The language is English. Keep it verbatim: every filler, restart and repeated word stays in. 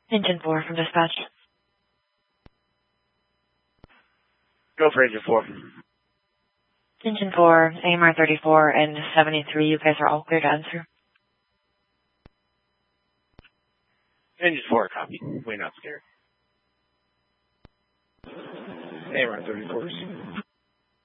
Engine four from dispatch. Go for engine four. Engine four, A M R thirty-four and seventy-three, you guys are all clear to answer. Engine four, copy. We're not scared. A M R thirty-four.